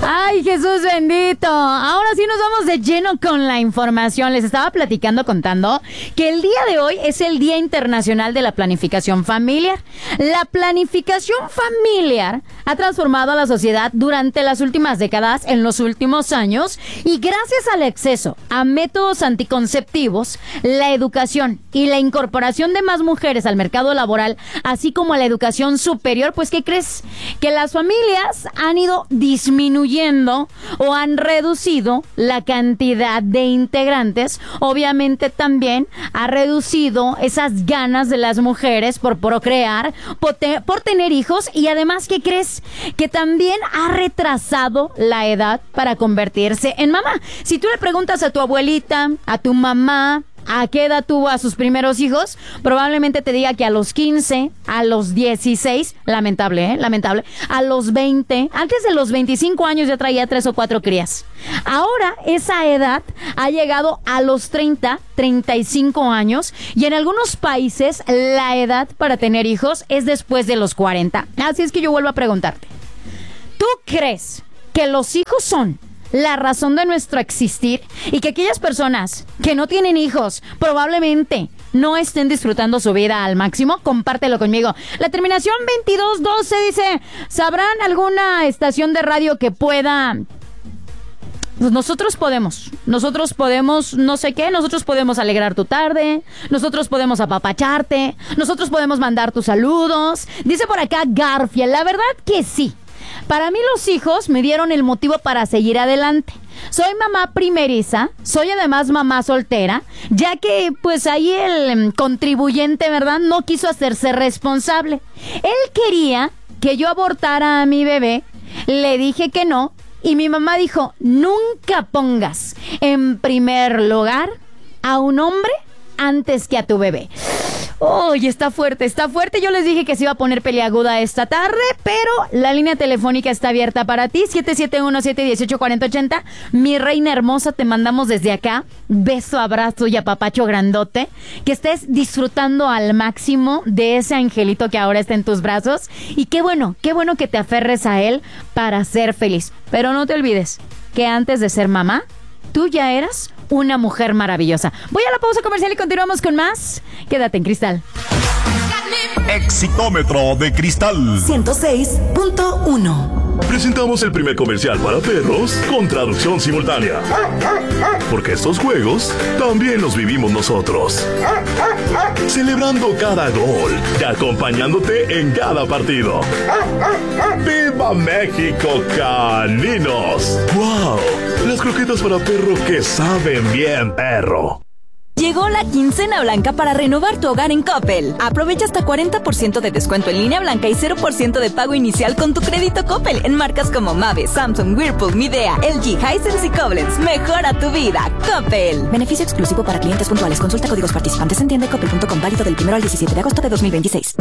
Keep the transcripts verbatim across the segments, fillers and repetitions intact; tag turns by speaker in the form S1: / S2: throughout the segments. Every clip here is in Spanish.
S1: Ay, Jesús bendito. Ahora sí nos vamos de lleno con la información. Les estaba platicando, contando que el día de hoy es el Día Internacional de la Planificación Familiar. La planificación familiar ha transformado a la sociedad durante las últimas décadas, en los últimos años, y gracias al acceso a métodos anticonceptivos, la educación y la incorporación de más mujeres al mercado laboral, así como a la educación superior, pues ¿qué crees? Que las familias han ido disminuyendo o han reducido la cantidad de integrantes. Obviamente también ha reducido esas ganas de las mujeres por procrear, por, te, por tener hijos, y además, ¿qué crees? Que también ha retrasado la edad para convertirse en mamá. Si tú le preguntas a tu abuelita, a tu mamá, ¿a qué edad tuvo a sus primeros hijos? Probablemente te diga que a los quince, a los dieciséis, lamentable, ¿eh? Lamentable, a los veinte, antes de los veinticinco años ya traía tres o cuatro crías. Ahora esa edad ha llegado a los treinta, treinta y cinco años, y en algunos países la edad para tener hijos es después de los cuarenta. Así es que yo vuelvo a preguntarte, ¿tú crees que los hijos son la razón de nuestro existir, y que aquellas personas que no tienen hijos probablemente no estén disfrutando su vida al máximo? Compártelo conmigo. La terminación veintidós doce dice: ¿sabrán alguna estación de radio que pueda? Pues nosotros podemos, nosotros podemos, no sé qué, nosotros podemos alegrar tu tarde, nosotros podemos apapacharte, nosotros podemos mandar tus saludos. Dice por acá Garfield, la verdad que sí. Para mí los hijos me dieron el motivo para seguir adelante. Soy mamá primeriza, soy además mamá soltera, ya que pues ahí el contribuyente, ¿verdad?, no quiso hacerse responsable. Él quería que yo abortara a mi bebé, le dije que no, y mi mamá dijo: nunca pongas en primer lugar a un hombre antes que a tu bebé. Uy, está fuerte, está fuerte. Yo les dije que se iba a poner peliaguda esta tarde, pero la línea telefónica está abierta para ti, siete siete uno, siete uno ocho, cuatro cero ocho cero. Mi reina hermosa, te mandamos desde acá beso, abrazo y apapacho grandote. Que estés disfrutando al máximo de ese angelito que ahora está en tus brazos. Y qué bueno, qué bueno que te aferres a él para ser feliz. Pero no te olvides que antes de ser mamá, tú ya eras una mujer maravillosa. Voy a la pausa comercial y continuamos con más. Quédate en Cristal.
S2: Exitómetro de Cristal
S3: ciento seis punto uno.
S4: Presentamos el primer comercial para perros con traducción simultánea. Porque estos juegos también los vivimos nosotros. Celebrando cada gol y acompañándote en cada partido. ¡Viva México, caninos! ¡Wow! Las croquetas para perro que saben bien, perro.
S3: Llegó la quincena blanca para renovar tu hogar en Coppel. Aprovecha hasta cuarenta por ciento de descuento en línea blanca y cero por ciento de pago inicial con tu crédito Coppel en marcas como Mave, Samsung, Whirlpool, Midea, L G, Hisense y Koblenz. Mejora tu vida, Coppel. Beneficio exclusivo para clientes puntuales. Consulta códigos participantes en tienda coppel punto com, válido del primero al diecisiete de agosto de dos mil veintiséis.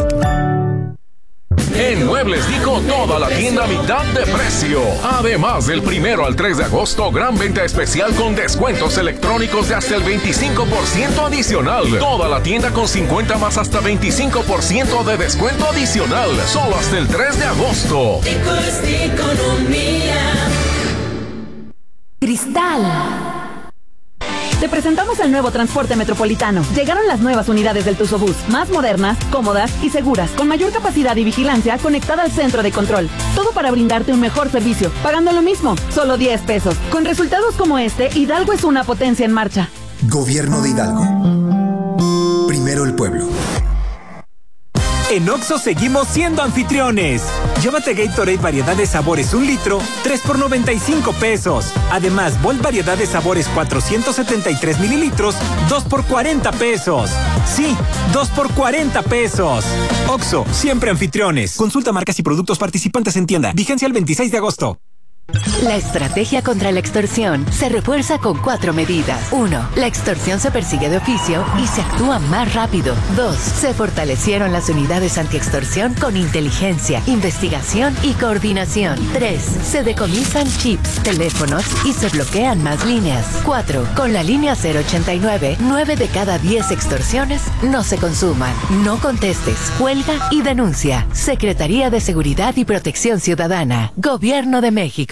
S5: En Muebles Dico, toda la tienda a mitad de precio. Además, del primero al tres de agosto, gran venta especial con descuentos electrónicos de hasta el veinticinco por ciento adicional. Toda la tienda con cincuenta más hasta veinticinco por ciento de descuento adicional. Solo hasta el tres de agosto.
S6: Dico es de economía.
S3: Cristal. Te presentamos el nuevo transporte metropolitano. Llegaron las nuevas unidades del Tuzobús, más modernas, cómodas y seguras, con mayor capacidad y vigilancia conectada al centro de control. Todo para brindarte un mejor servicio, pagando lo mismo, solo diez pesos. Con resultados como este, Hidalgo es una potencia en marcha.
S7: Gobierno de Hidalgo. Primero el pueblo.
S8: En Oxxo seguimos siendo anfitriones. Llévate Gatorade variedad de sabores un litro, tres por noventa y cinco pesos. Además, Volt variedad de sabores cuatrocientos setenta y tres mililitros, dos por cuarenta pesos. Sí, dos por cuarenta pesos. Oxxo, siempre anfitriones. Consulta marcas y productos participantes en tienda. Vigencia el veintiséis de agosto.
S9: La estrategia contra la extorsión se refuerza con cuatro medidas. Uno, la extorsión se persigue de oficio y se actúa más rápido. Dos, se fortalecieron las unidades antiextorsión con inteligencia, investigación y coordinación. Tres, se decomisan chips, teléfonos y se bloquean más líneas. Cuatro, con la línea cero ochenta y nueve, nueve de cada diez extorsiones no se consuman. No contestes, cuelga y denuncia. Secretaría de Seguridad y Protección Ciudadana. Gobierno de México.